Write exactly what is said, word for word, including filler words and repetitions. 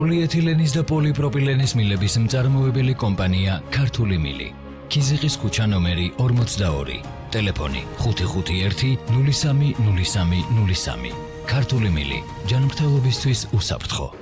პოლიეთილენის და პოლიპროპილენის მილების მწარმოებელი კომპანია ქართული მილი. ქიზიყის ქუჩა ნომერი ორმოცდაორი. ტელეფონი ხუთი ხუთი ერთი ნული სამი ნული სამი ნული სამი. ქართული მილი ჯანმრთელობისთვის უსაფრთხო.